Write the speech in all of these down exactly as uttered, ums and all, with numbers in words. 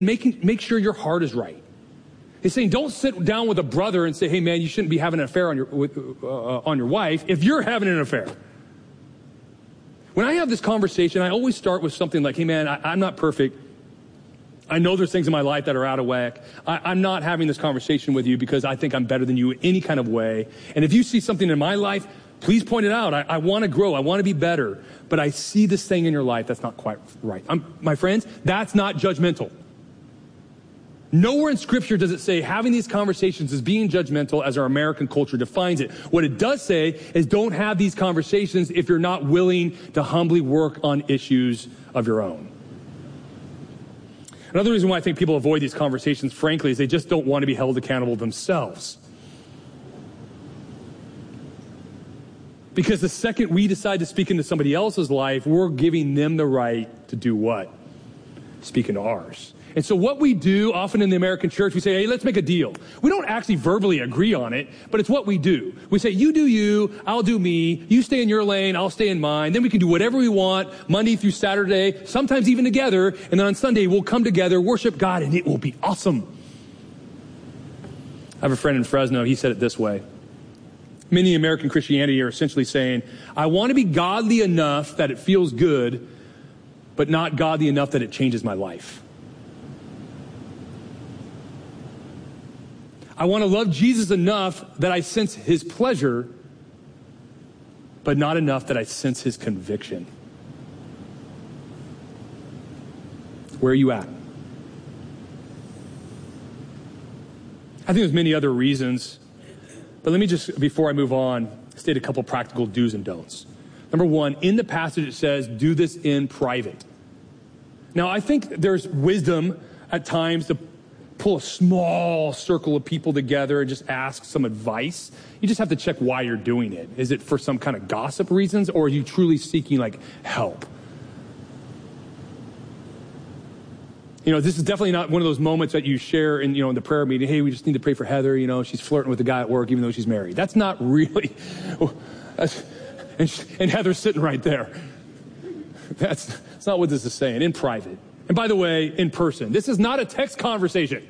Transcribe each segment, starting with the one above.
Make, make sure your heart is right. He's saying, don't sit down with a brother and say, hey, man, you shouldn't be having an affair on your, with, uh, on your wife if you're having an affair. When I have this conversation, I always start with something like, hey, man, I, I'm not perfect. I know there's things in my life that are out of whack. I, I'm not having this conversation with you because I think I'm better than you in any kind of way. And if you see something in my life, please point it out. I, I want to grow. I want to be better. But I see this thing in your life that's not quite right. I'm, my friends, that's not judgmental. Nowhere in Scripture does it say having these conversations is being judgmental as our American culture defines it. What it does say is don't have these conversations if you're not willing to humbly work on issues of your own. Another reason why I think people avoid these conversations, frankly, is they just don't want to be held accountable themselves. Because the second we decide to speak into somebody else's life, we're giving them the right to do what? Speak into ours. And so what we do often in the American church, we say, hey, let's make a deal. We don't actually verbally agree on it, but it's what we do. We say, you do you, I'll do me, you stay in your lane, I'll stay in mine. Then we can do whatever we want, Monday through Saturday, sometimes even together. And then on Sunday, we'll come together, worship God, and it will be awesome. I have a friend in Fresno, he said it this way. Many in American Christianity are essentially saying, I want to be godly enough that it feels good, but not godly enough that it changes my life. I want to love Jesus enough that I sense his pleasure, but not enough that I sense his conviction. Where are you at? I think there's many other reasons, but let me just, before I move on, state a couple practical do's and don'ts. Number one, in the passage it says, do this in private. Now, I think there's wisdom at times to pull a small circle of people together and just ask some advice. You just have to check why you're doing it. Is it for some kind of gossip reasons, or are you truly seeking like help? You know, this is definitely not one of those moments that you share in, you know, in the prayer meeting. Hey, we just need to pray for Heather. You know, she's flirting with the guy at work, even though she's married. That's not really, that's, and, she, and Heather's sitting right there. That's, that's not what this is saying. In private. And by the way, in person. This is not a text conversation.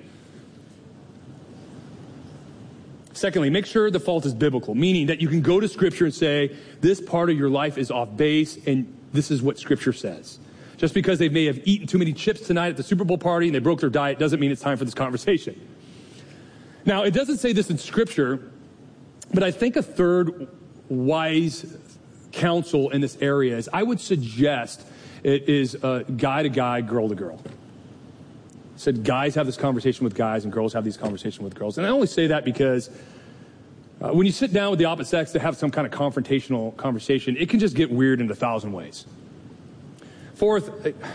Secondly, make sure the fault is biblical, meaning that you can go to Scripture and say, this part of your life is off base, and this is what Scripture says. Just because they may have eaten too many chips tonight at the Super Bowl party and they broke their diet doesn't mean it's time for this conversation. Now, it doesn't say this in Scripture, but I think a third wise counsel in this area is I would suggest it is uh, guy to guy, girl to girl. Said guys have this conversation with guys and girls have these conversations with girls. And I only say that because uh, when you sit down with the opposite sex to have some kind of confrontational conversation, it can just get weird in a thousand ways. Fourth,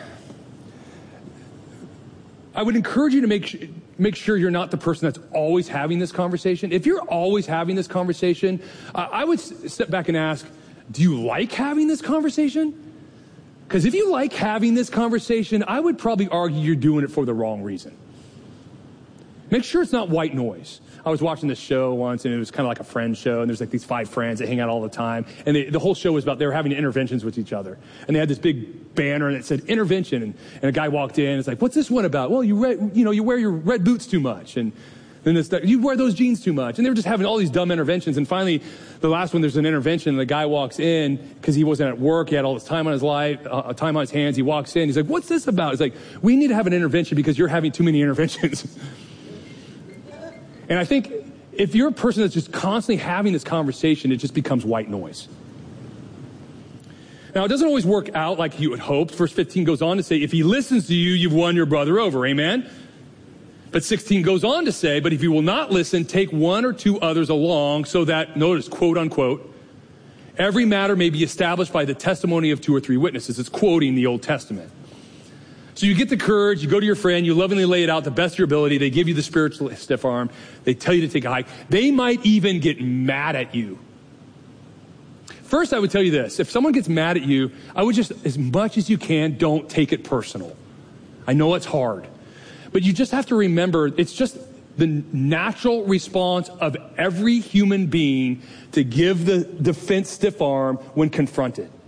I would encourage you to make, make sure you're not the person that's always having this conversation. If you're always having this conversation, uh, I would s- step back and ask, do you like having this conversation? Because if you like having this conversation, I would probably argue you're doing it for the wrong reason. Make sure it's not white noise. I was watching this show once, and it was kind of like a friend show, and there's like these five friends that hang out all the time, and they, the whole show was about they were having interventions with each other, and they had this big banner that said intervention, and, and a guy walked in, and it's like, what's this one about? Well, you re- you know, you wear your red boots too much, and then this, you wear those jeans too much, and they were just having all these dumb interventions, and finally, the last one, there's an intervention, and the guy walks in, because he wasn't at work, he had all this time on his life, uh, time on his hands, he walks in, he's like, what's this about? He's like, we need to have an intervention because you're having too many interventions. And I think if you're a person that's just constantly having this conversation, it just becomes white noise. Now, it doesn't always work out like you had hoped. Verse fifteen goes on to say, if he listens to you, you've won your brother over. Amen? But sixteen goes on to say, but if you will not listen, take one or two others along so that, notice, quote unquote, every matter may be established by the testimony of two or three witnesses. It's quoting the Old Testament. So you get the courage, you go to your friend, you lovingly lay it out the best of your ability. They give you the spiritual stiff arm. They tell you to take a hike. They might even get mad at you. First, I would tell you this. If someone gets mad at you, I would just, as much as you can, don't take it personal. I know it's hard. But you just have to remember, it's just the natural response of every human being to give the defense stiff arm when confronted.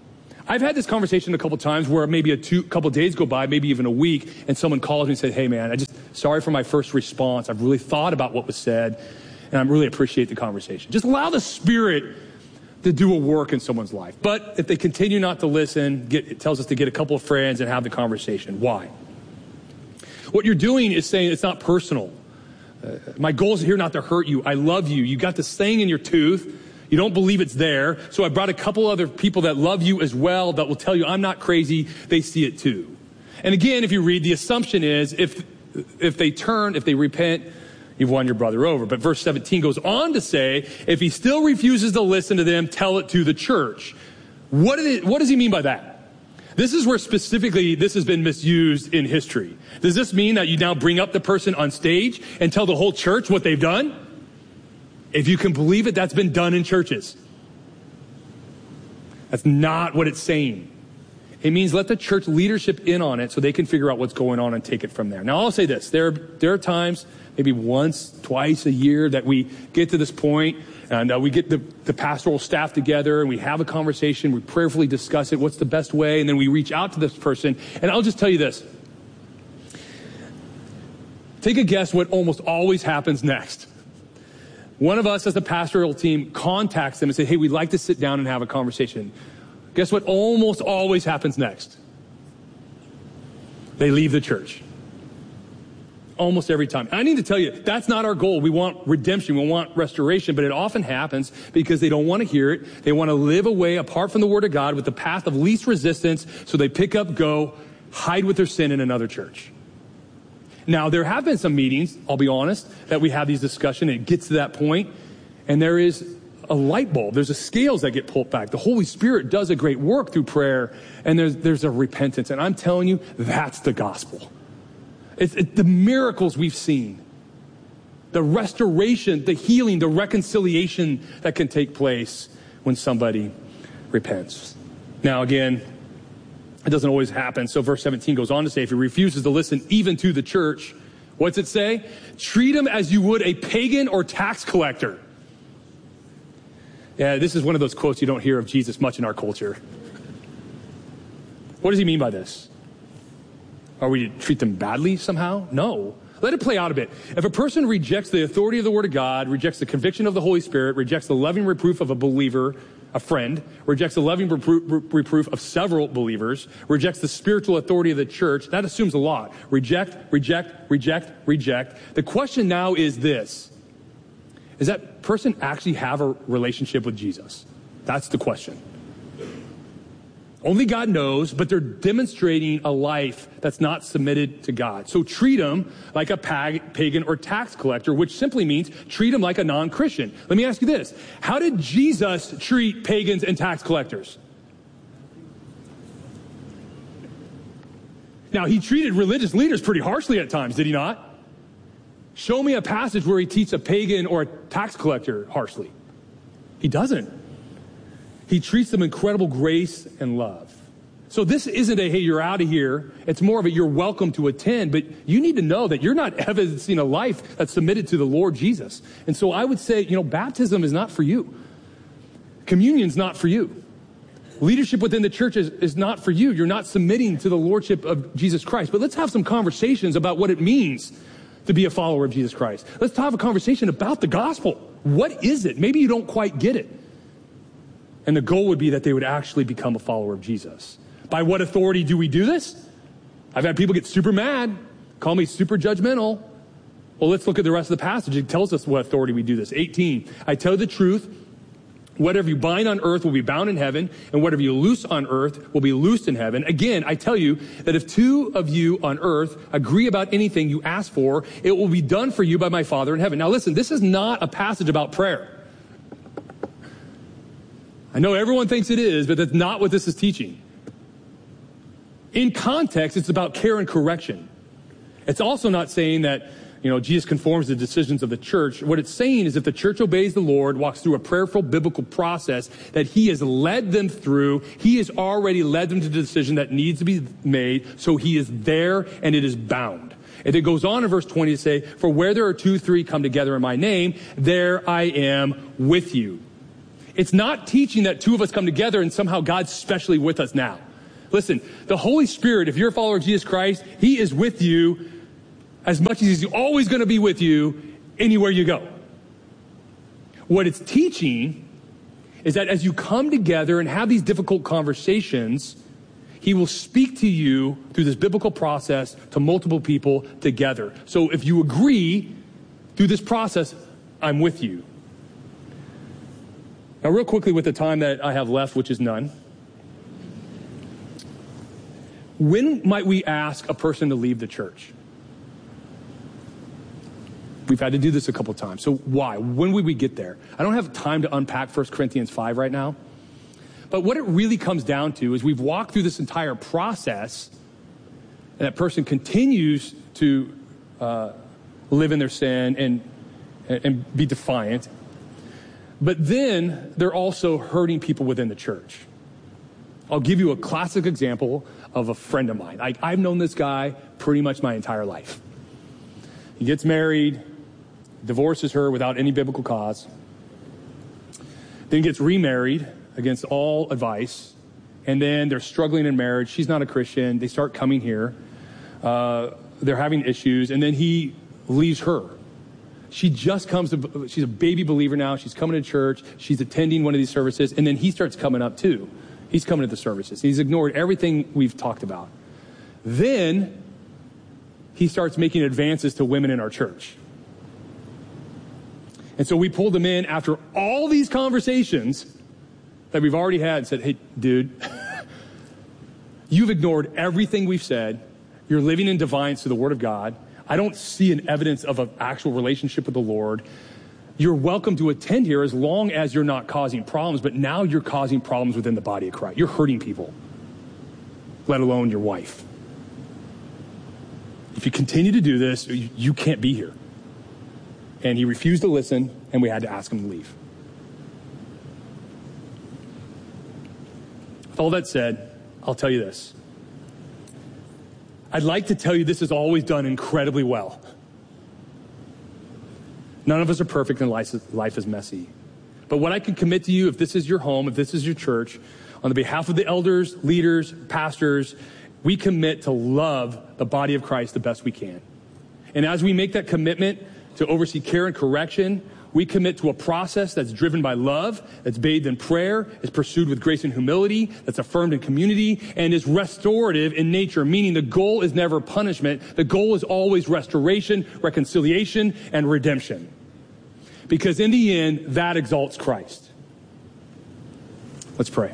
I've had this conversation a couple times where maybe a two, couple days go by, maybe even a week, and someone calls me and says, hey man, I just, sorry for my first response. I've really thought about what was said, and I really appreciate the conversation. Just allow the Spirit to do a work in someone's life. But if they continue not to listen, get, it tells us to get a couple of friends and have the conversation. Why? What you're doing is saying it's not personal. Uh, my goal is here not to hurt you. I love you. You got this thing in your tooth. You don't believe it's there. So I brought a couple other people that love you as well that will tell you I'm not crazy. They see it too. And again, if you read, the assumption is if if they turn, if they repent, you've won your brother over. But verse seventeen goes on to say, if he still refuses to listen to them, tell it to the church. What, did it, what does he mean by that? This is where specifically this has been misused in history. Does this mean that you now bring up the person on stage and tell the whole church what they've done? If you can believe it, that's been done in churches. That's not what it's saying. It means let the church leadership in on it so they can figure out what's going on and take it from there. Now, I'll say this. There, there are times, maybe once, twice a year, that we get to this point and uh, we get the, the pastoral staff together and we have a conversation. We prayerfully discuss it. What's the best way? And then we reach out to this person. And I'll just tell you this. Take a guess what almost always happens next. One of us as the pastoral team contacts them and say, hey, we'd like to sit down and have a conversation. Guess what almost always happens next? They leave the church. Almost every time. I need to tell you, that's not our goal. We want redemption. We want restoration, but it often happens because they don't want to hear it. They want to live away apart from the Word of God with the path of least resistance, so they pick up, go, hide with their sin in another church. Now, there have been some meetings, I'll be honest, that we have these discussions, and it gets to that point, and there is a light bulb. There's a scales that get pulled back. The Holy Spirit does a great work through prayer, and there's, there's a repentance. And I'm telling you, that's the gospel. It's, it's the miracles we've seen, the restoration, the healing, the reconciliation that can take place when somebody repents. Now, again, it doesn't always happen. So verse seventeen goes on to say, if he refuses to listen even to the church, what's it say? Treat him as you would a pagan or tax collector. Yeah, this is one of those quotes you don't hear of Jesus much in our culture. What does he mean by this? Are we to treat them badly somehow? No. Let it play out a bit. If a person rejects the authority of the Word of God, rejects the conviction of the Holy Spirit, rejects the loving reproof of a believer, a friend, rejects the loving repro- reproof of several believers, rejects the spiritual authority of the church, that assumes a lot. Reject, reject, reject, reject. The question now is this. Does that person actually have a relationship with Jesus? That's the question. Only God knows, but they're demonstrating a life that's not submitted to God. So treat them like a pag- pagan or tax collector, which simply means treat them like a non-Christian. Let me ask you this. How did Jesus treat pagans and tax collectors? Now, he treated religious leaders pretty harshly at times, did he not? Show me a passage where he treats a pagan or a tax collector harshly. He doesn't. He treats them incredible grace and love. So this isn't a, hey, you're out of here. It's more of a, you're welcome to attend, but you need to know that you're not evidencing a life that's submitted to the Lord Jesus. And so I would say, you know, baptism is not for you. Communion's not for you. Leadership within the church is, is not for you. You're not submitting to the Lordship of Jesus Christ. But let's have some conversations about what it means to be a follower of Jesus Christ. Let's have a conversation about the gospel. What is it? Maybe you don't quite get it. And the goal would be that they would actually become a follower of Jesus. By what authority do we do this? I've had people get super mad, call me super judgmental. Well, let's look at the rest of the passage. It tells us what authority we do this. eighteen, I tell you the truth. Whatever you bind on earth will be bound in heaven, and whatever you loose on earth will be loosed in heaven. Again, I tell you that if two of you on earth agree about anything you ask for, it will be done for you by my Father in heaven. Now listen, this is not a passage about prayer. I know everyone thinks it is, but that's not what this is teaching. In context, it's about care and correction. It's also not saying that, you know, Jesus conforms to the decisions of the church. What it's saying is if the church obeys the Lord, walks through a prayerful biblical process that he has led them through, he has already led them to the decision that needs to be made, so he is there and it is bound. And it goes on in verse twenty to say, for where there are two, three come together in my name, there I am with you. It's not teaching that two of us come together and somehow God's specially with us now. Listen, the Holy Spirit, if you're a follower of Jesus Christ, he is with you as much as he's always going to be with you anywhere you go. What it's teaching is that as you come together and have these difficult conversations, he will speak to you through this biblical process to multiple people together. So if you agree through this process, I'm with you. Now, real quickly with the time that I have left, which is none, when might we ask a person to leave the church? We've had to do this a couple times. So why? When would we get there? I don't have time to unpack First Corinthians five right now. But what it really comes down to is we've walked through this entire process, and that person continues to uh, live in their sin and, and be defiant. But then they're also hurting people within the church. I'll give you a classic example of a friend of mine. I, I've known this guy pretty much my entire life. He gets married, divorces her without any biblical cause, then gets remarried against all advice, and then they're struggling in marriage. She's not a Christian. They start coming here. Uh, they're having issues, and then he leaves her. She just comes to, she's a baby believer now. She's coming to church. She's attending one of these services, and then he starts coming up too. He's coming to the services. He's ignored everything we've talked about. Then he starts making advances to women in our church. And so we pulled him in after all these conversations that we've already had and said, hey, dude, you've ignored everything we've said. You're living in defiance to the word of God. I don't see an evidence of an actual relationship with the Lord. You're welcome to attend here as long as you're not causing problems, but now you're causing problems within the body of Christ. You're hurting people, let alone your wife. If you continue to do this, you, you can't be here. And he refused to listen, and we had to ask him to leave. With all that said, I'll tell you this. I'd like to tell you this is always done incredibly well. None of us are perfect, and life is, life is messy. But what I can commit to you, if this is your home, if this is your church, on the behalf of the elders, leaders, pastors, we commit to love the body of Christ the best we can. And as we make that commitment to oversee care and correction, we commit to a process that's driven by love, that's bathed in prayer, is pursued with grace and humility, that's affirmed in community, and is restorative in nature, meaning the goal is never punishment. The goal is always restoration, reconciliation, and redemption. Because in the end, that exalts Christ. Let's pray.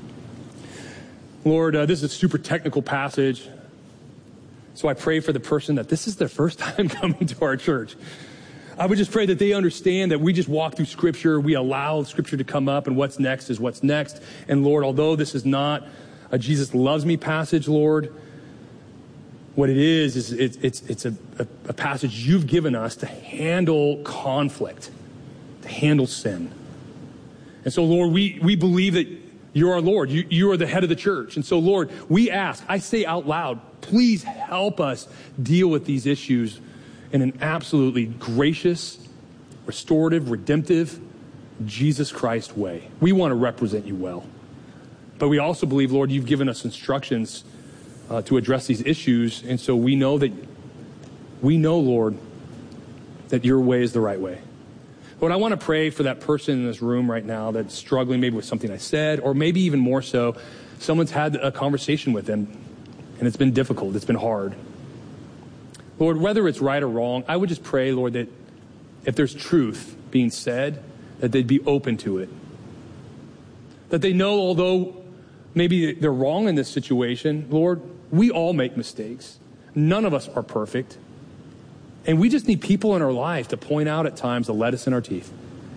Lord, uh, this is a super technical passage. So I pray for the person that this is their first time coming to our church. I would just pray that they understand that we just walk through Scripture. We allow Scripture to come up, and what's next is what's next. And Lord, although this is not a Jesus loves me passage, Lord, what it is, is it's, it's, it's a, a, a passage you've given us to handle conflict, to handle sin. And so, Lord, we, we believe that you're our Lord. You, you are the head of the church. And so, Lord, we ask, I say out loud, please help us deal with these issues in an absolutely gracious, restorative, redemptive, Jesus Christ way. We want to represent you well. But we also believe, Lord, you've given us instructions uh, to address these issues. And so we know that, we know, Lord, that your way is the right way. Lord, I want to pray for that person in this room right now that's struggling maybe with something I said, or maybe even more so, someone's had a conversation with them and it's been difficult, it's been hard. Lord, whether it's right or wrong, I would just pray, Lord, that if there's truth being said, that they'd be open to it. That they know, although maybe they're wrong in this situation, Lord, we all make mistakes. None of us are perfect. And we just need people in our life to point out at times the lettuce in our teeth.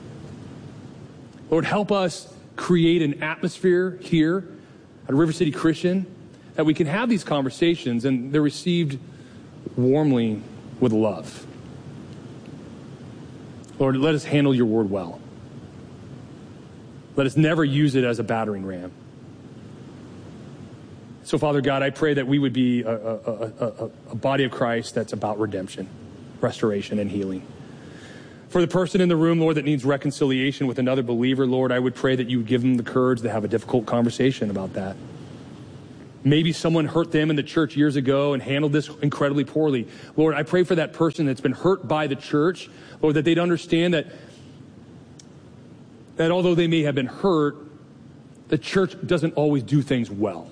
Lord, help us create an atmosphere here at River City Christian that we can have these conversations and they're received warmly with love. Lord, let us handle your word well. Let us never use it as a battering ram. So, Father God, I pray that we would be a, a, a, a, a body of Christ that's about redemption, restoration, and healing. For the person in the room, Lord, that needs reconciliation with another believer, Lord, I would pray that you would give them the courage to have a difficult conversation about that. Maybe someone hurt them in the church years ago and handled this incredibly poorly. Lord, I pray for that person that's been hurt by the church, Lord, that they'd understand that, that although they may have been hurt, the church doesn't always do things well.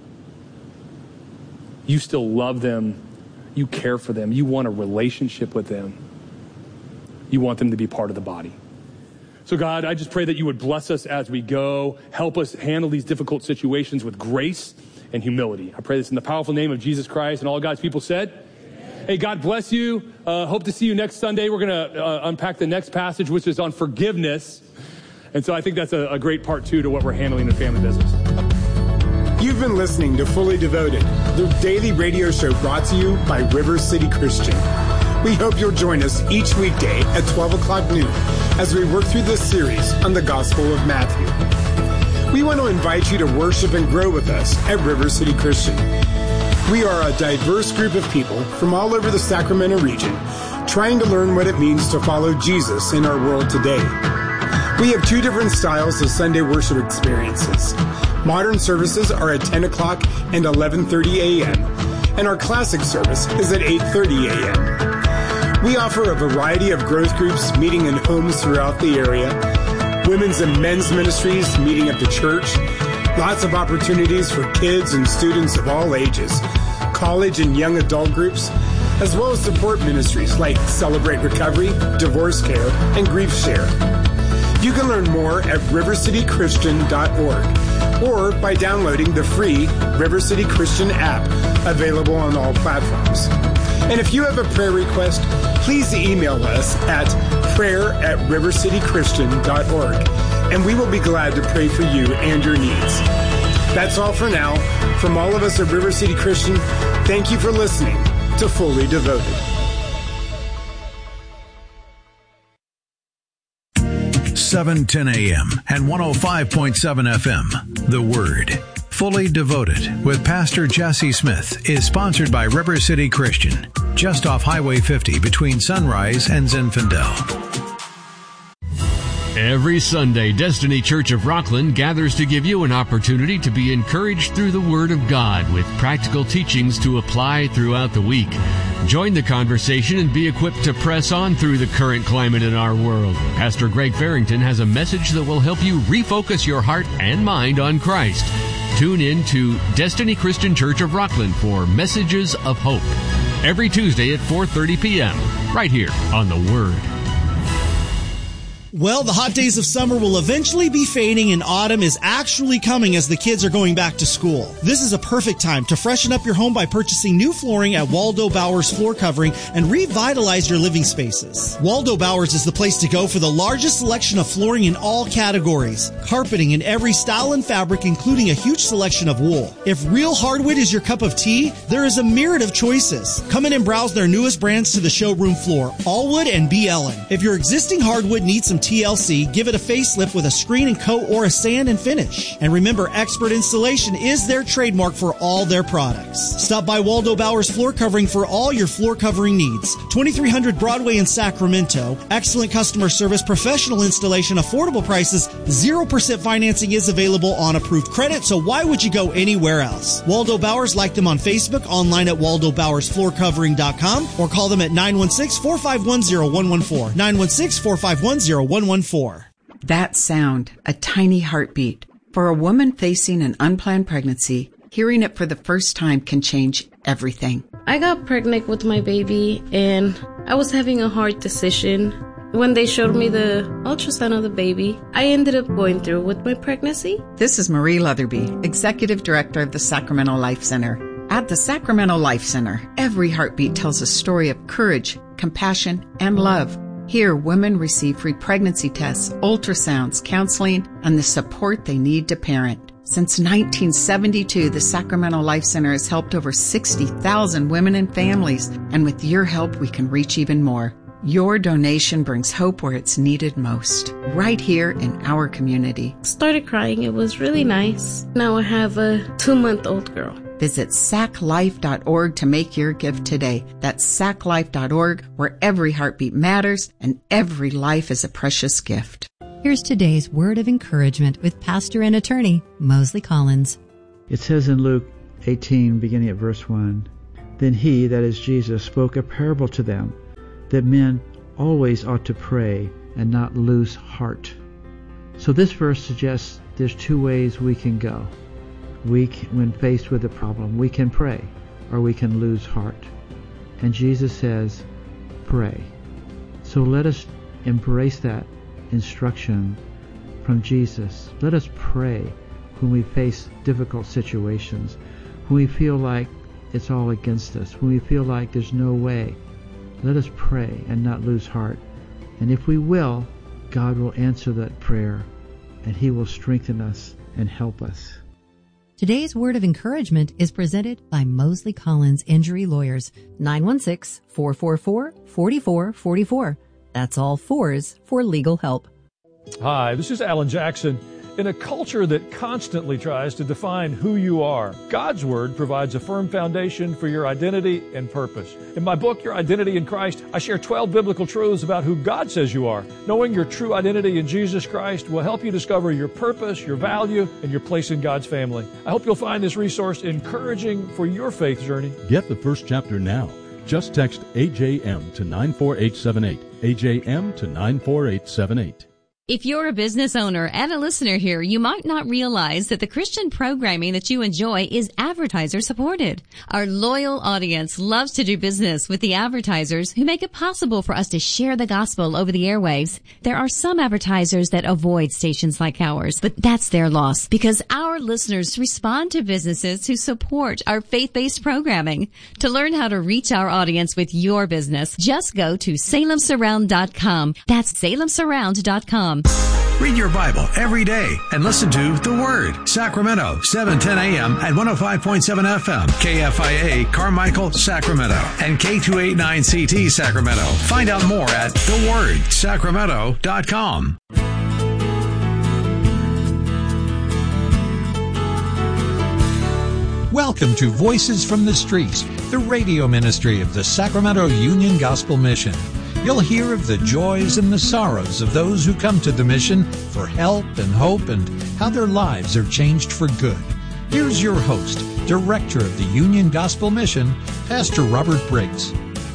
You still love them. You care for them. You want a relationship with them. You want them to be part of the body. So God, I just pray that you would bless us as we go. Help us handle these difficult situations with grace and humility. I pray this in the powerful name of Jesus Christ, and all God's people said, amen. Hey, God bless you. Uh, hope to see you next Sunday. We're going to uh, unpack the next passage, which is on forgiveness. And so I think that's a, a great part, too, to what we're handling in family business. You've been listening to Fully Devoted, the daily radio show brought to you by River City Christian. We hope you'll join us each weekday at twelve o'clock noon as we work through this series on the Gospel of Matthew. We want to invite you to worship and grow with us at River City Christian. We are a diverse group of people from all over the Sacramento region trying to learn what it means to follow Jesus in our world today. We have two different styles of Sunday worship experiences. Modern services are at ten o'clock and eleven thirty a.m., and our classic service is at eight thirty a.m. We offer a variety of growth groups meeting in homes throughout the area, women's and men's ministries meeting at the church, lots of opportunities for kids and students of all ages, college and young adult groups, as well as support ministries like Celebrate Recovery, Divorce Care, and Grief Share. You can learn more at river city christian dot org or by downloading the free River City Christian app available on all platforms. And if you have a prayer request, please email us at prayer at river city christian dot org, and we will be glad to pray for you and your needs. That's all for now. From all of us at River City Christian, thank you for listening to Fully Devoted. seven ten a.m. and one oh five point seven F M. The Word. Fully Devoted with Pastor Jesse Smith is sponsored by River City Christian, just off Highway fifty between Sunrise and Zinfandel. Every Sunday, Destiny Church of Rockland gathers to give you an opportunity to be encouraged through the Word of God with practical teachings to apply throughout the week. Join the conversation and be equipped to press on through the current climate in our world. Pastor Greg Farrington has a message that will help you refocus your heart and mind on Christ. Tune in to Destiny Christian Church of Rockland for Messages of Hope every Tuesday at four thirty p.m. right here on The Word. Well, the hot days of summer will eventually be fading and autumn is actually coming as the kids are going back to school. This is a perfect time to freshen up your home by purchasing new flooring at Waldo Bowers Floor Covering and revitalize your living spaces. Waldo Bowers is the place to go for the largest selection of flooring in all categories, carpeting in every style and fabric, including a huge selection of wool. If real hardwood is your cup of tea, there is a myriad of choices. Come in and browse their newest brands to the showroom floor, Allwood and B. Ellen. If your existing hardwood needs some T L C, give it a facelift with a screen and coat or a sand and finish. And remember, Expert Installation is their trademark for all their products. Stop by Waldo Bowers Floor Covering for all your floor covering needs. twenty-three hundred Broadway in Sacramento. Excellent customer service, professional installation, affordable prices, zero percent financing is available on approved credit, so why would you go anywhere else? Waldo Bowers, like them on Facebook, online at waldo bowers floor covering dot com, or call them at nine one six, four five one, zero one one four. nine one six, four five one, zero one one four. That sound, a tiny heartbeat. For a woman facing an unplanned pregnancy, hearing it for the first time can change everything. I got pregnant with my baby and I was having a hard decision. When they showed me the ultrasound of the baby, I ended up going through with my pregnancy. This is Marie Leatherby, Executive Director of the Sacramento Life Center. At the Sacramento Life Center, every heartbeat tells a story of courage, compassion, and love. Here, women receive free pregnancy tests, ultrasounds, counseling, and the support they need to parent. Since nineteen seventy-two, the Sacramento Life Center has helped over sixty thousand women and families, and with your help, we can reach even more. Your donation brings hope where it's needed most, right here in our community. Started crying. It was really nice. Now I have a two-month-old girl. Visit sac life dot org to make your gift today. That's sac life dot org, where every heartbeat matters and every life is a precious gift. Here's today's word of encouragement with pastor and attorney Mosley Collins. It says in Luke eighteen, beginning at verse one, "Then he," that is Jesus, "spoke a parable to them, that men always ought to pray and not lose heart." So this verse suggests there's two ways we can go. We can, when faced with a problem, we can pray or we can lose heart. And Jesus says, pray. So let us embrace that instruction from Jesus. Let us pray when we face difficult situations, when we feel like it's all against us, when we feel like there's no way. Let us pray and not lose heart. And if we will, God will answer that prayer, and He will strengthen us and help us. Today's word of encouragement is presented by Mosley Collins Injury Lawyers, nine one six, four four four, four four four four. That's all fours for legal help. Hi, this is Alan Jackson. In a culture that constantly tries to define who you are, God's Word provides a firm foundation for your identity and purpose. In my book, Your Identity in Christ, I share twelve biblical truths about who God says you are. Knowing your true identity in Jesus Christ will help you discover your purpose, your value, and your place in God's family. I hope you'll find this resource encouraging for your faith journey. Get the first chapter now. Just text A J M to nine four eight seven eight. A J M to nine four eight seven eight. If you're a business owner and a listener here, you might not realize that the Christian programming that you enjoy is advertiser supported. Our loyal audience loves to do business with the advertisers who make it possible for us to share the gospel over the airwaves. There are some advertisers that avoid stations like ours, but that's their loss because our listeners respond to businesses who support our faith-based programming. To learn how to reach our audience with your business, just go to salem surround dot com. That's salem surround dot com. Read your Bible every day and listen to The Word. Sacramento, seven ten a.m. at one oh five point seven F M. K F I A, Carmichael, Sacramento. And K two eighty-nine C T, Sacramento. Find out more at the word sacramento dot com. Welcome to Voices from the Streets, the radio ministry of the Sacramento Union Gospel Mission. You'll hear of the joys and the sorrows of those who come to the mission for help and hope and how their lives are changed for good. Here's your host, Director of the Union Gospel Mission, Pastor Robert Briggs.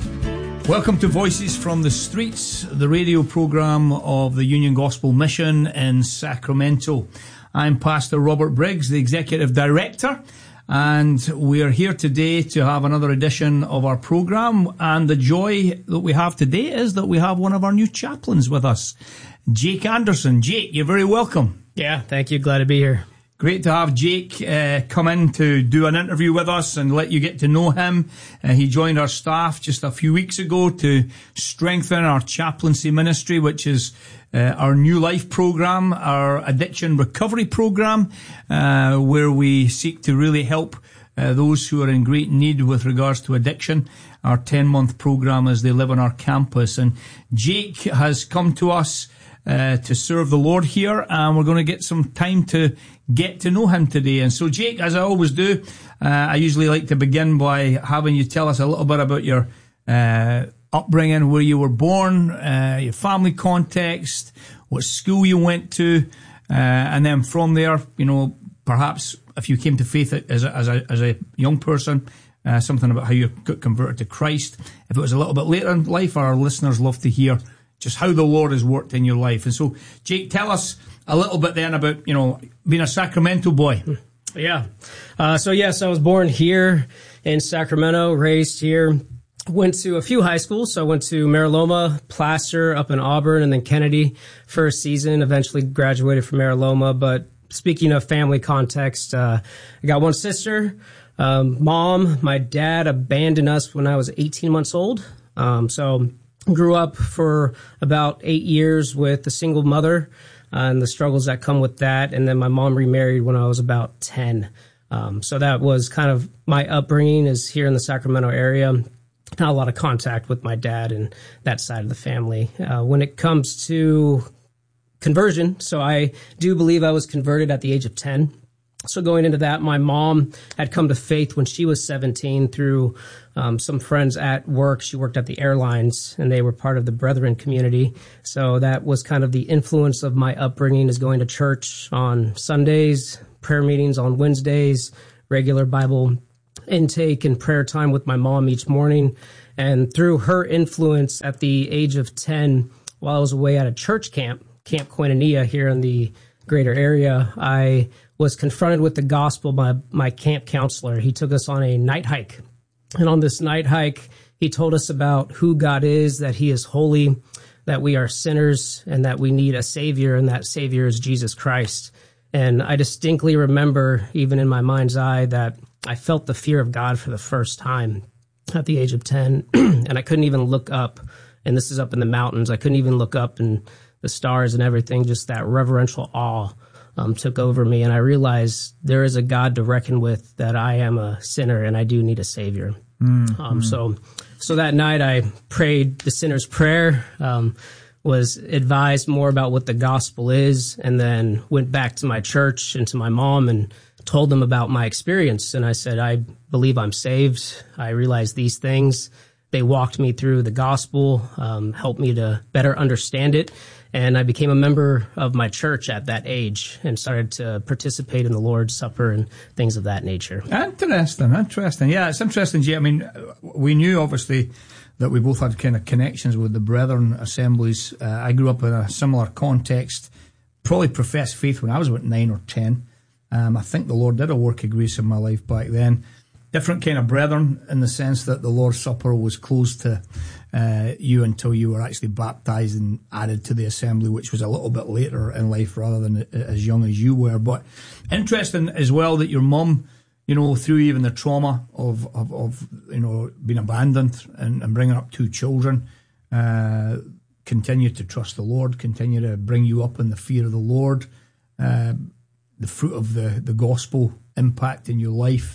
Welcome to Voices from the Streets, the radio program of the Union Gospel Mission in Sacramento. I'm Pastor Robert Briggs, the Executive Director, and we are here today to have another edition of our program. And the joy that we have today is that we have one of our new chaplains with us, Jake Anderson. Jake, you're very welcome. Yeah, thank you. Glad to be here. Great to have Jake uh, come in to do an interview with us and let you get to know him. Uh, he joined our staff just a few weeks ago to strengthen our chaplaincy ministry, which is uh, our New Life program, our addiction recovery program, uh, where we seek to really help uh, those who are in great need with regards to addiction. Our ten-month program as they live on our campus. And Jake has come to us Uh, to serve the Lord here, and we're going to get some time to get to know him today. And so, Jake, as I always do, uh, I usually like to begin by having you tell us a little bit about your uh, upbringing, where you were born, uh, your family context, what school you went to, uh, and then from there, you know, perhaps if you came to faith as a, as a, as a young person, uh, something about how you got converted to Christ. If it was a little bit later in life, our listeners love to hear just how the Lord has worked in your life. And so, Jake, tell us a little bit then about, you know, being a Sacramento boy. Yeah. Uh, so, yes, I was born here in Sacramento, raised here. Went to a few high schools. So I went to Mariloma, Placer, up in Auburn, and then Kennedy for a season. Eventually graduated from Mariloma. But speaking of family context, uh, I got one sister. Um, mom, my dad abandoned us when I was eighteen months old. Um, so grew up for about eight years with a single mother uh, and the struggles that come with that. And then my mom remarried when I was about ten. Um, so that was kind of my upbringing is here in the Sacramento area. Not a lot of contact with my dad and that side of the family. Uh, when it comes to conversion, so I do believe I was converted at the age of ten. So going into that, my mom had come to faith when she was seventeen through um, some friends at work. She worked at the airlines, and they were part of the Brethren community. So that was kind of the influence of my upbringing, is going to church on Sundays, prayer meetings on Wednesdays, regular Bible intake and prayer time with my mom each morning. And through her influence at the age of ten, while I was away at a church camp, Camp Koinonia here in the greater area, I was confronted with the gospel by my camp counselor. He took us on a night hike. And on this night hike, he told us about who God is, that he is holy, that we are sinners, and that we need a savior, and that savior is Jesus Christ. And I distinctly remember, even in my mind's eye, that I felt the fear of God for the first time at the age of ten. And I couldn't even look up. And this is up in the mountains. I couldn't even look up and the stars and everything. Just that reverential awe Um, took over me, and I realized there is a God to reckon with, that I am a sinner and I do need a savior. Mm-hmm. Um, so, so that night I prayed the sinner's prayer, um, was advised more about what the gospel is, and then went back to my church and to my mom and told them about my experience. And I said, I believe I'm saved. I realize these things. They walked me through the gospel, um, helped me to better understand it. And I became a member of my church at that age and started to participate in the Lord's Supper and things of that nature. Interesting, interesting. Yeah, it's interesting, Jay. I mean, we knew, obviously, that we both had kind of connections with the Brethren assemblies. Uh, I grew up in a similar context, probably professed faith when I was about nine or ten. Um, I think the Lord did a work of grace in my life back then. Different kind of brethren, in the sense that the Lord's Supper was closed to uh, you until you were actually baptized and added to the assembly, which was a little bit later in life rather than as young as you were. But interesting as well that your mum, you know, through even the trauma of, of, of you know, being abandoned and, and bringing up two children, uh, continued to trust the Lord, continue to bring you up in the fear of the Lord, uh, the fruit of the, the gospel impact in your life.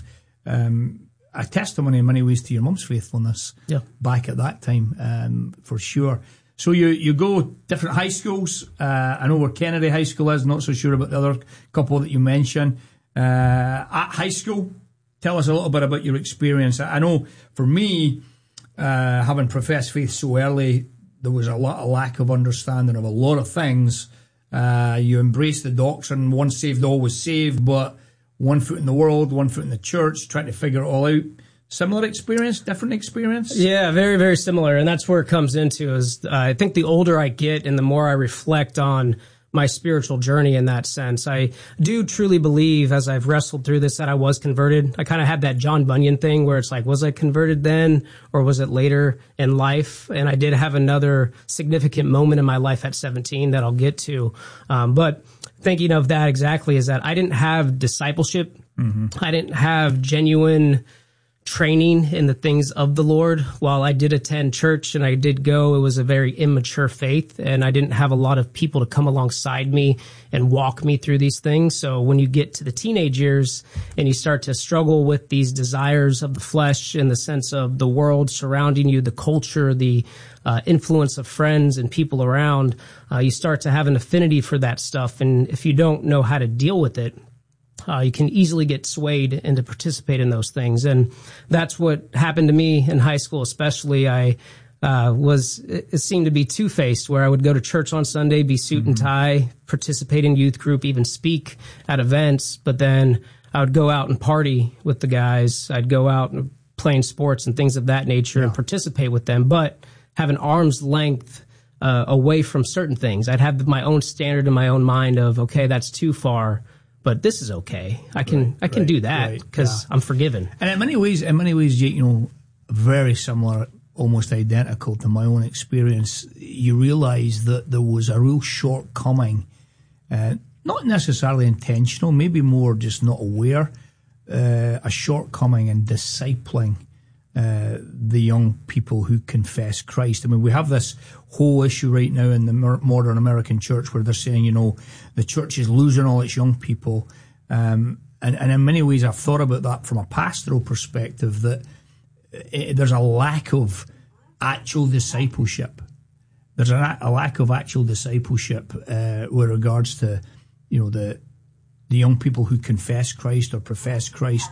Um, a testimony in many ways to your mum's faithfulness yeah. back at that time, um, for sure. So you, you go different high schools. Uh, I know where Kennedy High School is, not so sure about the other couple that you mentioned. Uh, at high school, tell us a little bit about your experience. I know for me, uh, having professed faith so early, there was a lot of lack of understanding of a lot of things. Uh, you embraced the doctrine, once saved, always saved, but one foot in the world, one foot in the church, trying to figure it all out. Similar experience, different experience? Yeah, very, very similar. And that's where it comes into is uh, I think the older I get and the more I reflect on my spiritual journey in that sense, I do truly believe, as I've wrestled through this, that I was converted. I kind of had that John Bunyan thing where it's like, was I converted then or was it later in life? And I did have another significant moment in my life at seventeen that I'll get to. Um, but thinking of that exactly is that I didn't have discipleship. Mm-hmm. I didn't have genuine training in the things of the Lord. While I did attend church and I did go, it was a very immature faith, and I didn't have a lot of people to come alongside me and walk me through these things. So when you get to the teenage years and you start to struggle with these desires of the flesh in the sense of the world surrounding you, the culture, the uh, influence of friends and people around, uh, you start to have an affinity for that stuff. And if you don't know how to deal with it, Uh, you can easily get swayed and to participate in those things. And that's what happened to me in high school, especially. I uh, was, it seemed to be two-faced, where I would go to church on Sunday, be suit mm-hmm. and tie, participate in youth group, even speak at events. But then I would go out and party with the guys. I'd go out and playing sports and things of that nature yeah. and participate with them, but have an arm's length uh, away from certain things. I'd have my own standard in my own mind of, okay, that's too far. But this is okay. I can right, I can right, do that because right, yeah. I'm forgiven. And in many ways, in many ways, you know, very similar, almost identical to my own experience. You realise that there was a real shortcoming, uh, not necessarily intentional, maybe more just not aware, uh, a shortcoming in discipling uh, the young people who confess Christ. I mean, we have this whole issue right now in the modern American church where they're saying, you know, the church is losing all its young people. Um, and, and in many ways, I've thought about that from a pastoral perspective, that it, there's a lack of actual discipleship. There's a, a lack of actual discipleship uh, with regards to, you know, the the young people who confess Christ or profess Christ.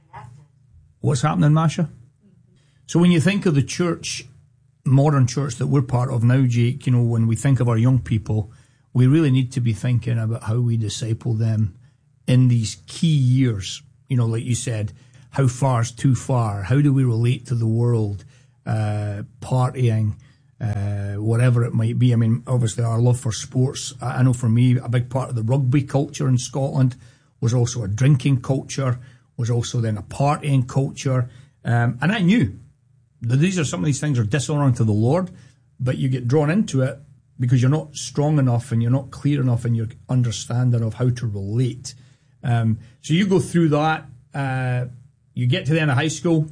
What's happening, Masha? So when you think of the church, modern church that we're part of now, Jake, you know, when we think of our young people, we really need to be thinking about how we disciple them in these key years. You know, like you said, how far is too far? How do we relate to the world? Uh, partying, uh, whatever it might be. I mean, obviously our love for sports. I know for me, a big part of the rugby culture in Scotland was also a drinking culture, was also then a partying culture. Um, and I knew that these are some of these things are dishonoring to the Lord, but you get drawn into it because you're not strong enough and you're not clear enough in your understanding of how to relate. Um, so you go through that, uh, you get to the end of high school.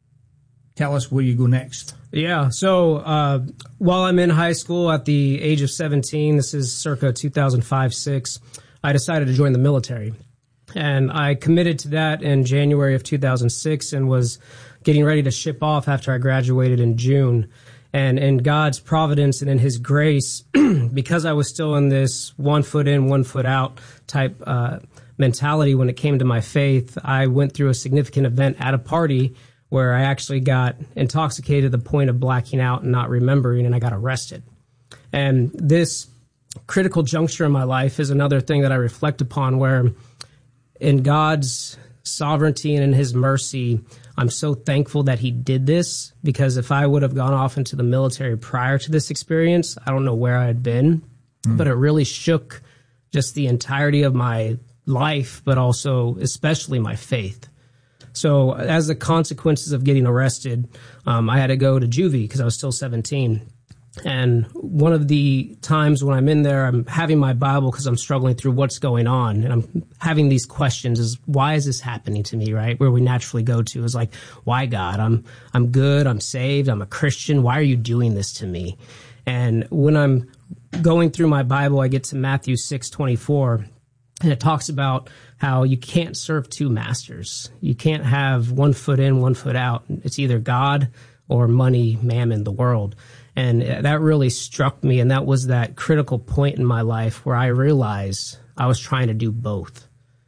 Tell us where you go next. Yeah, so uh, while I'm in high school at the age of seventeen, this is circa two thousand five six, I decided to join the military. And I committed to that in January of two thousand six and was getting ready to ship off after I graduated in June. And in God's providence and in his grace, because I was still in this one foot in, one foot out type uh, mentality when it came to my faith, I went through a significant event at a party where I actually got intoxicated to the point of blacking out and not remembering, and I got arrested. And this critical juncture in my life is another thing that I reflect upon, where in God's sovereignty and in his mercy, I'm so thankful that he did this, because if I would have gone off into the military prior to this experience, I don't know where I had been, mm. but it really shook just the entirety of my life, but also especially my faith. So as the consequences of getting arrested, um, I had to go to juvie because I was still seventeen. And one of the times when I'm in there, I'm having my Bible because I'm struggling through what's going on. And I'm having these questions is, why is this happening to me, right? Where we naturally go to is like, why, God? I'm I'm good. I'm saved. I'm a Christian. Why are you doing this to me? And when I'm going through my Bible, I get to Matthew six twenty-four, and it talks about how you can't serve two masters. You can't have one foot in, one foot out. It's either God or money, mammon, the world. And that really struck me, and that was that critical point in my life where I realized I was trying to do both.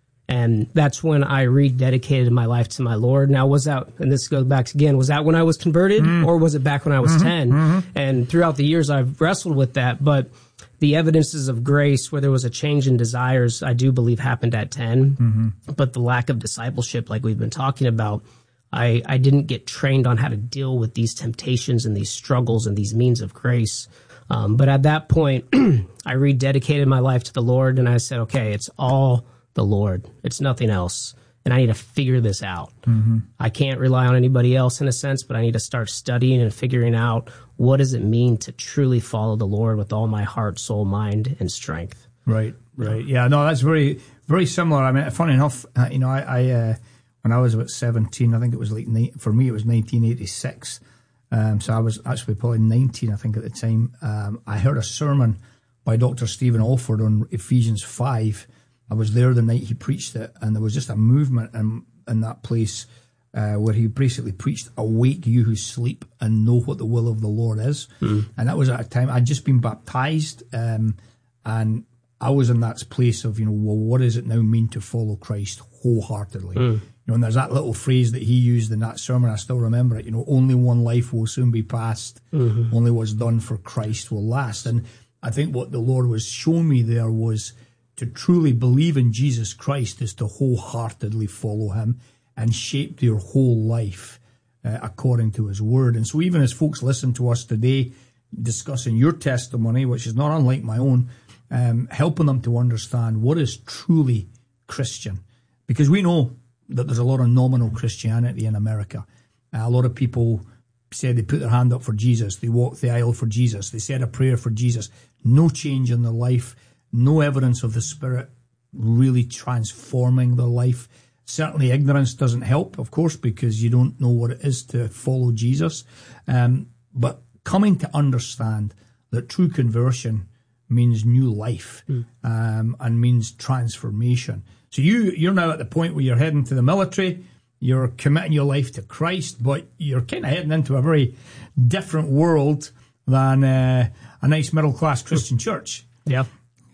And that's when I rededicated my life to my Lord. Now, was that, and this goes back again, was that when I was converted, mm. or was it back when I was mm-hmm, ten? Mm-hmm. And throughout the years, I've wrestled with that. But the evidences of grace, where there was a change in desires, I do believe happened at ten. Mm-hmm. But the lack of discipleship, like we've been talking about, I, I didn't get trained on how to deal with these temptations and these struggles and these means of grace. Um, but at that point, I rededicated my life to the Lord, and I said, okay, it's all the Lord. It's nothing else. And I need to figure this out. Mm-hmm. I can't rely on anybody else in a sense, but I need to start studying and figuring out what does it mean to truly follow the Lord with all my heart, soul, mind, and strength. Right, right. Yeah, no, that's very, very similar. I mean, funny enough, uh, you know, I... I uh, when I was about seventeen, I think it was like, for me, it was nineteen eighty-six. Um, so I was actually probably nineteen, I think, at the time. Um, I heard a sermon by Doctor Stephen Alford on Ephesians five. I was there the night he preached it, and there was just a movement in, in that place uh, where he basically preached, awake you who sleep and know what the will of the Lord is. Mm. And that was at a time, I'd just been baptized, um, and I was in that place of, you know, well, what does it now mean to follow Christ wholeheartedly? Mm. You know, and there's that little phrase that he used in that sermon, I still remember it, you know, only one life will soon be passed, mm-hmm. only what's done for Christ will last. And I think what the Lord was showing me there was to truly believe in Jesus Christ is to wholeheartedly follow him and shape your whole life uh, according to his word. And so even as folks listen to us today discussing your testimony, which is not unlike my own, um, helping them to understand what is truly Christian. Because we know that there's a lot of nominal Christianity in America. Uh, a lot of people said they put their hand up for Jesus, they walked the aisle for Jesus, they said a prayer for Jesus. No change in their life, no evidence of the Spirit really transforming their life. Certainly ignorance doesn't help, of course, because you don't know what it is to follow Jesus. Um, but coming to understand that true conversion means new life, mm. um, and means transformation. So you, you're now at the point where you're heading to the military, you're committing your life to Christ, but you're kind of heading into a very different world than uh, a nice middle-class Christian church. Yeah.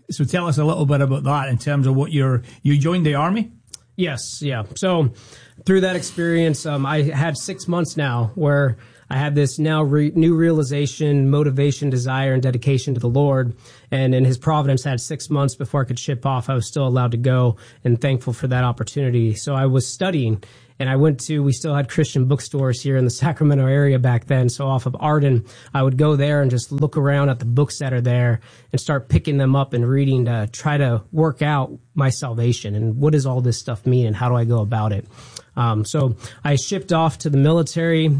So tell us a little bit about that in terms of what you're, you joined the Army? Yes, yeah. So through that experience, um, I had six months now where I had this now re- new realization, motivation, desire, and dedication to the Lord. And in His providence, I had six months before I could ship off. I was still allowed to go, and thankful for that opportunity. So I was studying, and I went to, we still had Christian bookstores here in the Sacramento area back then. So off of Arden, I would go there and just look around at the books that are there and start picking them up and reading to try to work out my salvation and what does all this stuff mean and how do I go about it. Um, so I shipped off to the military.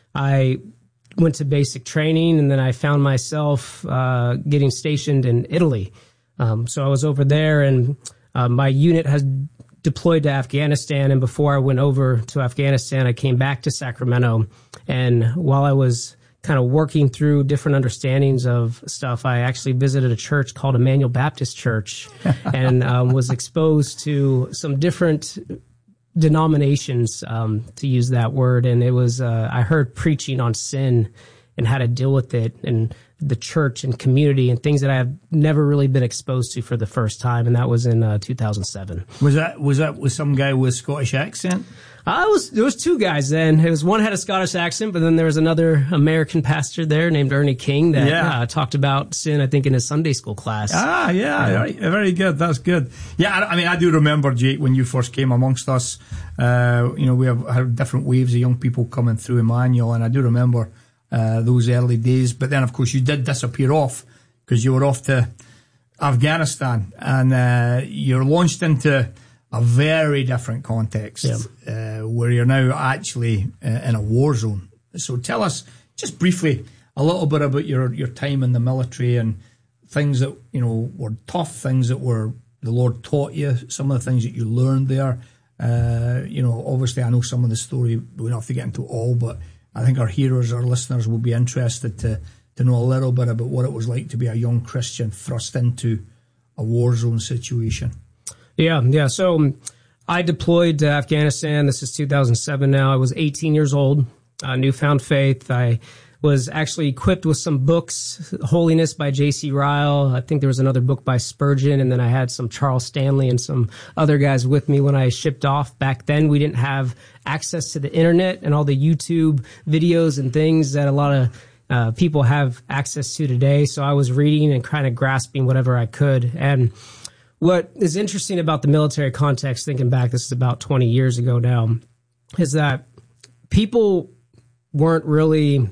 I went to basic training, and then I found myself uh, getting stationed in Italy. Um, so I was over there, and uh, my unit has deployed to Afghanistan. And before I went over to Afghanistan, I came back to Sacramento. And while I was kind of working through different understandings of stuff, I actually visited a church called Emmanuel Baptist Church and um, was exposed to some different denominations, um, to use that word. And it was, uh, I heard preaching on sin and how to deal with it and the church and community and things that I have never really been exposed to for the first time. And that was in uh, two thousand seven. Was that, was that with some guy with a Scottish accent? I was, there was two guys then. It was one had a Scottish accent, but then there was another American pastor there named Ernie King that Yeah. uh, talked about sin, I think, in his Sunday school class. Ah, yeah, very, very good. That's good. Yeah, I, I mean, I do remember, Jake, when you first came amongst us. Uh, you know, we have had different waves of young people coming through Emmanuel, and I do remember uh, those early days. But then, of course, you did disappear off because you were off to Afghanistan, and uh, you're launched into a very different context, yeah. uh, where you're now actually uh, in a war zone. So tell us, just briefly, a little bit about your, your time in the military and things that, you know, were tough, things that were the Lord taught you, some of the things that you learned there. Uh, you know, obviously I know some of the story, we don't have to get into all, but I think our hearers, our listeners will be interested to, to know a little bit about what it was like to be a young Christian thrust into a war zone situation. Yeah, yeah. So um, I deployed to Afghanistan. This is two thousand seven now. I was eighteen years old, uh, newfound faith. I was actually equipped with some books, Holiness by J C Ryle. I think there was another book by Spurgeon, and then I had some Charles Stanley and some other guys with me when I shipped off. Back then, we didn't have access to the internet and all the YouTube videos and things that a lot of uh, people have access to today. So I was reading and kind of grasping whatever I could. And what is interesting about the military context, thinking back, this is about twenty years ago now, is that people weren't really,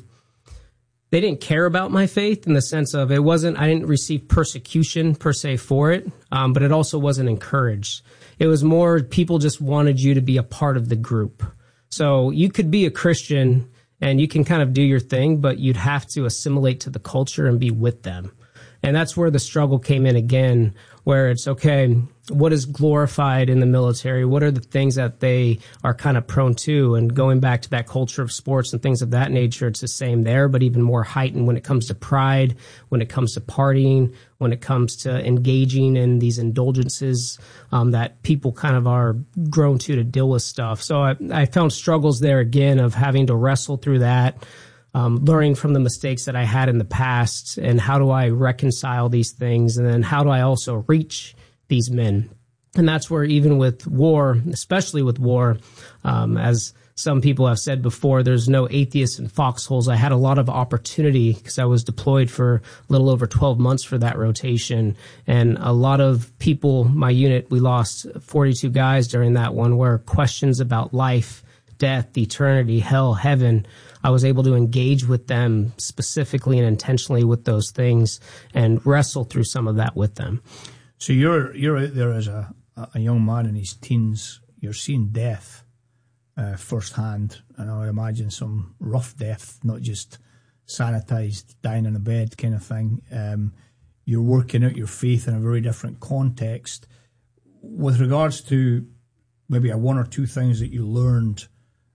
they didn't care about my faith in the sense of it wasn't, I didn't receive persecution per se for it, um, but it also wasn't encouraged. It was more people just wanted you to be a part of the group. So you could be a Christian and you can kind of do your thing, but you'd have to assimilate to the culture and be with them. And that's where the struggle came in again, where it's, okay, what is glorified in the military? What are the things that they are kind of prone to? And going back to that culture of sports and things of that nature, it's the same there, but even more heightened when it comes to pride, when it comes to partying, when it comes to engaging in these indulgences um, that people kind of are grown to to deal with stuff. So I, I found struggles there again of having to wrestle through that. Um, learning from the mistakes that I had in the past and how do I reconcile these things, and then how do I also reach these men? And that's where even with war, especially with war, um, as some people have said before, there's no atheists in foxholes. I had a lot of opportunity because I was deployed for a little over twelve months for that rotation. And a lot of people, my unit, we lost forty-two guys during that one, where questions about life, death, eternity, hell, heaven, I was able to engage with them specifically and intentionally with those things and wrestle through some of that with them. So you're you're out there as a, a young man in his teens. You're seeing death uh, firsthand, and I would imagine some rough death, not just sanitized, dying in a bed kind of thing. Um, you're working out your faith in a very different context. With regards to maybe a one or two things that you learned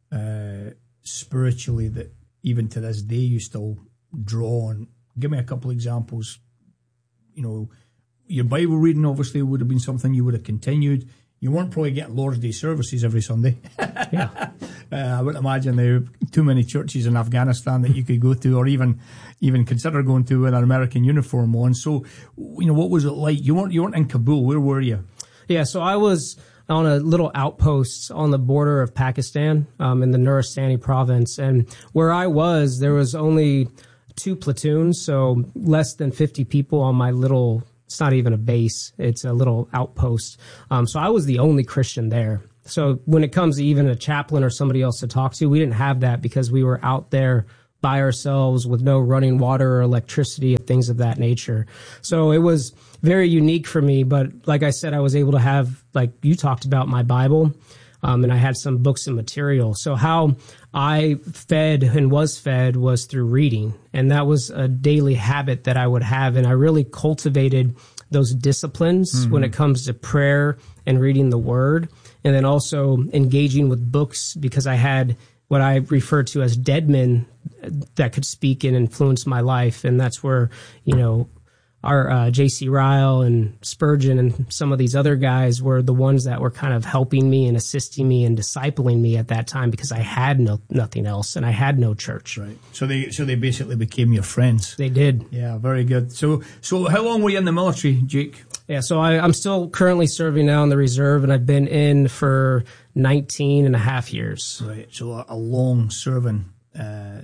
uh, spiritually that even to this day you still draw on. Give me a couple examples. You know, your Bible reading obviously would have been something you would have continued. You weren't probably getting Lord's Day services every Sunday. Yeah. uh, I wouldn't imagine there are too many churches in Afghanistan that you could go to, or even even consider going to with an American uniform on. So, you know, what was it like? You weren't you weren't in Kabul. Where were you? Yeah, so I was on a little outpost on the border of Pakistan, um, in the Nuristani province, and where I was, there was only two platoons, so less than fifty people on my little. It's not even a base; it's a little outpost. Um, so I was the only Christian there. So when it comes to even a chaplain or somebody else to talk to, we didn't have that because we were out there by ourselves with no running water or electricity and things of that nature. So it was very unique for me. But like I said, I was able to have, like you talked about, my Bible, um, and I had some books and material. So how I fed and was fed was through reading. And that was a daily habit that I would have. And I really cultivated those disciplines mm-hmm. when it comes to prayer and reading the word. And then also engaging with books, because I had what I refer to as dead men that could speak and influence my life. And that's where, you know, our uh, J C Ryle and Spurgeon and some of these other guys were the ones that were kind of helping me and assisting me and discipling me at that time, because I had no nothing else and I had no church. Right. So they so they basically became your friends. They did. Yeah, very good. So so how long were you in the military, Jake? Yeah, so I, I'm still currently serving now in the reserve, and I've been in for nineteen and a half years. Right. So a, a long serving uh,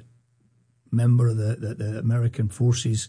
member of the, the, the American forces.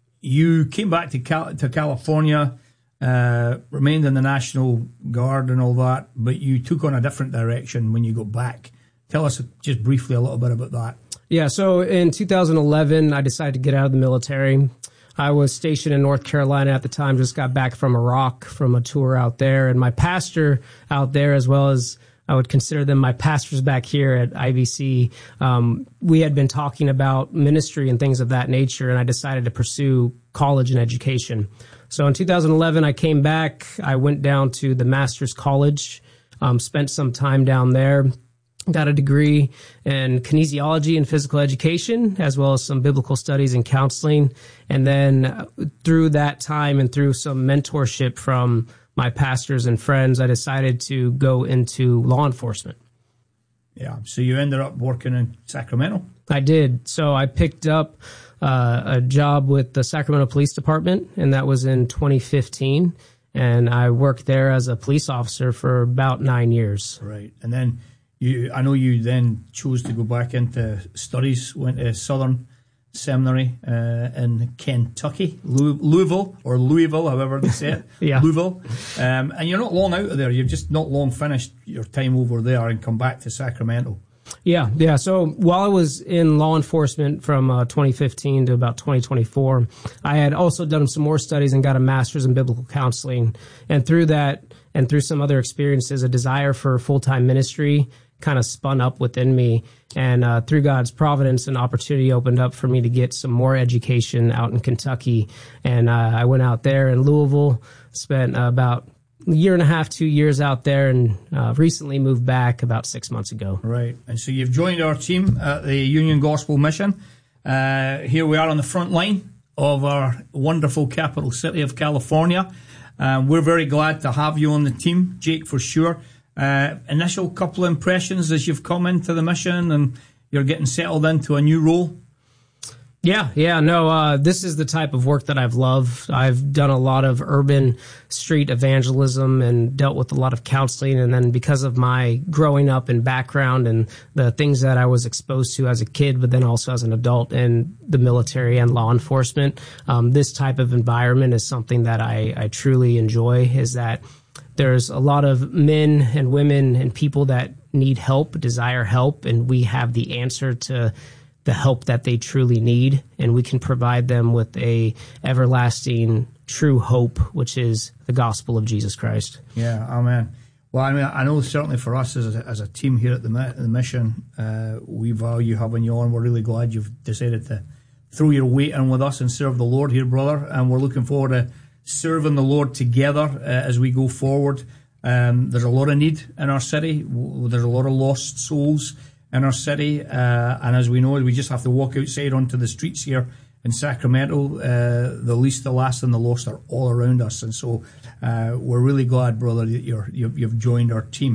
You came back to Cal- to California, uh, remained in the National Guard and all that, but you took on a different direction when you got back. Tell us just briefly a little bit about that. Yeah, so in two thousand eleven, I decided to get out of the military. I was stationed in North Carolina at the time, just got back from Iraq from a tour out there. And my pastor out there, as well as I would consider them my pastors back here at I B C, um, we had been talking about ministry and things of that nature, and I decided to pursue college and education. So in two thousand eleven, I came back. I went down to the Master's College, um, spent some time down there, got a degree in kinesiology and physical education, as well as some biblical studies and counseling. And then through that time and through some mentorship from my pastors and friends, I decided to go into law enforcement. Yeah. So you ended up working in Sacramento? I did. So I picked up uh, a job with the Sacramento Police Department, and that was in twenty fifteen. And I worked there as a police officer for about nine years. Right. And then You, I know you then chose to go back into studies, went to Southern Seminary uh, in Kentucky, Louisville, or Louisville, however they say it, yeah. Louisville. Um, and you're not long out of there. You've just not long finished your time over there and come back to Sacramento. Yeah, yeah. So while I was in law enforcement from uh, twenty fifteen to about twenty twenty-four, I had also done some more studies and got a master's in biblical counseling. And through that, and through some other experiences, a desire for full-time ministry kind of spun up within me, and uh, through God's providence, an opportunity opened up for me to get some more education out in Kentucky. And uh, I went out there in Louisville, spent uh, about a year and a half, two years out there, and uh, recently moved back about six months ago. Right. And so you've joined our team at the Union Gospel Mission. Uh, here we are on the front line of our wonderful capital city of California. Uh, we're very glad to have you on the team, Jake, for sure. Uh, initial couple of impressions as you've come into the mission and you're getting settled into a new role? Yeah, yeah, no, uh, this is the type of work that I've loved. I've done a lot of urban street evangelism and dealt with a lot of counseling. And then because of my growing up and background and the things that I was exposed to as a kid, but then also as an adult in the military and law enforcement, um, this type of environment is something that I, I truly enjoy, is that there's a lot of men and women and people that need help, desire help, and we have the answer to the help that they truly need, and we can provide them with a everlasting true hope, which is the gospel of Jesus Christ. Yeah, amen. Well, I mean, I know certainly for us as a, as a team here at the, the mission, uh, we value having you on. We're really glad you've decided to throw your weight in with us and serve the Lord here, brother, and we're looking forward to serving the Lord together uh, as we go forward. Um, there's a lot of need in our city. There's a lot of lost souls in our city, uh, and as we know, we just have to walk outside onto the streets here in Sacramento. Uh, the least, the last, and the lost are all around us, and so uh, we're really glad, brother, that you're, you've, you've joined our team.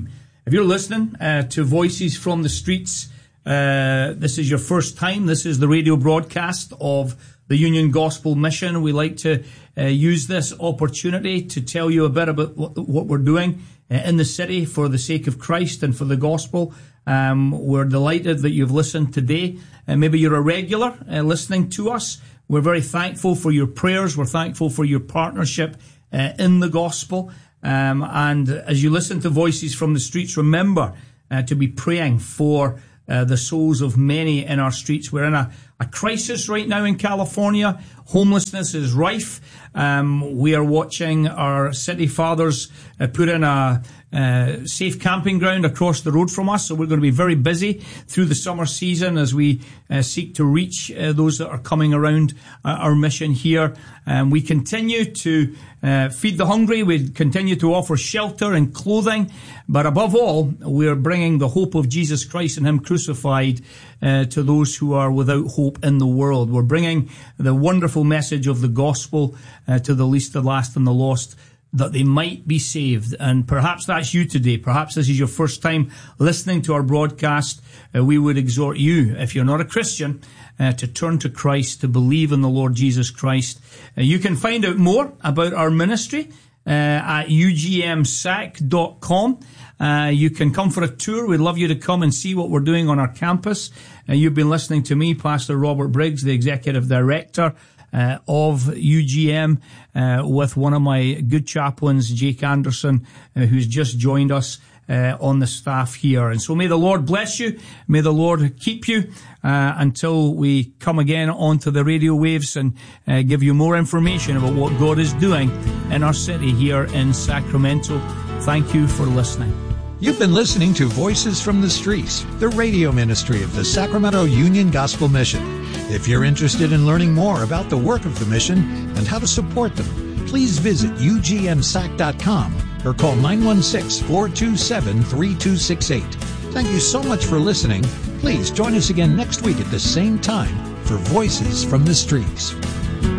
If you're listening uh, to Voices from the Streets, uh, this is your first time. This is the radio broadcast of the Union Gospel Mission. We like to uh, use this opportunity to tell you a bit about what, what we're doing uh, in the city for the sake of Christ and for the gospel. Um, we're delighted that you've listened today. Uh, maybe you're a regular uh, listening to us. We're very thankful for your prayers. We're thankful for your partnership uh, in the gospel. Um, and as you listen to Voices from the Streets, remember uh, to be praying for uh, the souls of many in our streets. We're in a, a crisis right now in California. Homelessness is rife. Um, we are watching our city fathers uh, put in a uh, safe camping ground across the road from us. So we're going to be very busy through the summer season as we uh, seek to reach uh, those that are coming around uh, our mission here. Um, we continue to uh, feed the hungry. We continue to offer shelter and clothing. But above all, we are bringing the hope of Jesus Christ and Him crucified uh, to those who are without hope in the world. We're bringing the wonderful message of the gospel uh, to the least, the last, and the lost, that they might be saved. And perhaps that's you today. Perhaps this is your first time listening to our broadcast. Uh, we would exhort you, if you're not a Christian, uh, to turn to Christ, to believe in the Lord Jesus Christ. Uh, you can find out more about our ministry uh, at u g m sac dot com. Uh, you can come for a tour. We'd love you to come and see what we're doing on our campus. Uh, you've been listening to me, Pastor Robert Briggs, the Executive Director uh, of U G M, uh, with one of my good chaplains, Jake Anderson, uh, who's just joined us uh, on the staff here. And so may the Lord bless you. May the Lord keep you uh, until we come again onto the radio waves and uh, give you more information about what God is doing in our city here in Sacramento. Thank you for listening. You've been listening to Voices from the Streets, the radio ministry of the Sacramento Union Gospel Mission. If you're interested in learning more about the work of the mission and how to support them, please visit u g m sac dot com or call nine one six, four two seven, three two six eight. Thank you so much for listening. Please join us again next week at the same time for Voices from the Streets.